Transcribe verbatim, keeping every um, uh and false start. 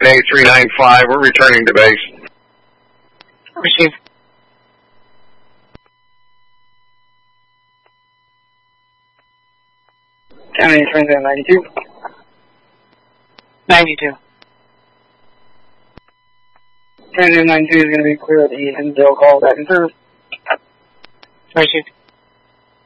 eight three nine five. We're returning to base. Receive. County Transit ninety-two. ninety-two. Transit ninety-two is going to be clear of the Easton. They'll call back in service. Receive.